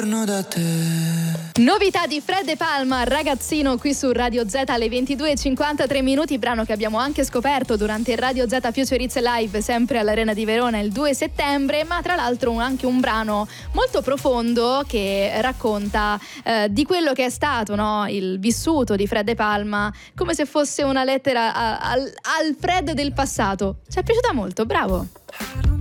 ritorno da te. Novità di Fred De Palma, Ragazzino, qui su Radio Z alle 22:53, brano che abbiamo anche scoperto durante il Radio Z Future Hits Live sempre all'Arena di Verona il 2 settembre, ma tra l'altro anche un brano molto profondo che racconta di quello che è stato, no? Il vissuto di Fred De Palma, come se fosse una lettera al Fred del passato. Ci è piaciuta molto, bravo.